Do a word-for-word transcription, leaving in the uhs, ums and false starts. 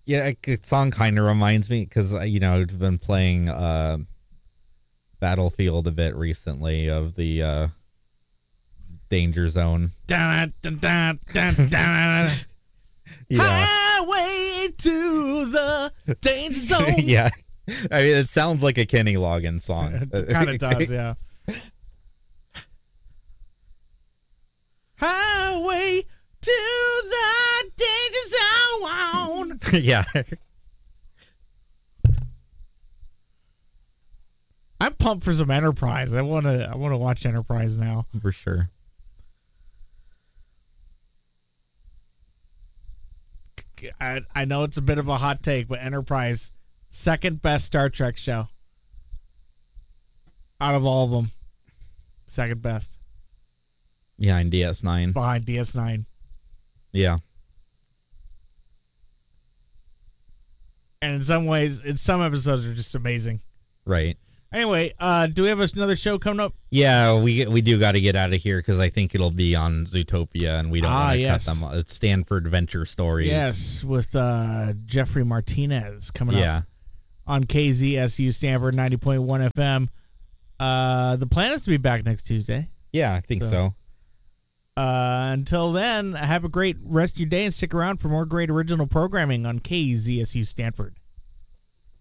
Yeah, the song kind of reminds me because, you know, I've been playing uh, Battlefield a bit recently of the uh, Danger Zone. Dun, dun, dun, dun, dun. Yeah. Highway to the Danger Zone. Yeah. I mean, it sounds like a Kenny Loggins song. It kind of does, yeah. Highway to the Danger Zone. Yeah. I'm pumped for some Enterprise. I want to. I want to watch Enterprise now. For sure. I, I know it's a bit of a hot take, but Enterprise, second best Star Trek show out of all of them. Second best. Yeah, in D S nine. Behind D S nine. Yeah. And in some ways, in some episodes are just amazing. Right. Anyway, uh, do we have another show coming up? Yeah, we we do got to get out of here because I think it'll be on Zootopia, and we don't Ah, want to yes. cut them. It's Stanford Adventure Stories. Yes, with uh, Jeffrey Martinez coming Yeah. up on K Z S U Stanford ninety point one F M. Uh, the plan is to be back next Tuesday. Yeah, I think So- so. Uh, until then, have a great rest of your day and stick around for more great original programming on K Z S U Stanford.